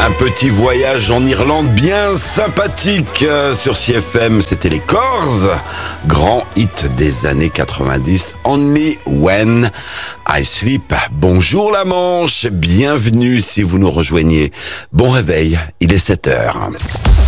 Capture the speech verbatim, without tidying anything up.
Un petit voyage en Irlande bien sympathique euh, sur C F M, c'était les Corrs, grand hit des années quatre-vingt-dix, Only When I Sleep. Bonjour la Manche, bienvenue si vous nous rejoignez. Bon réveil, il est sept heures.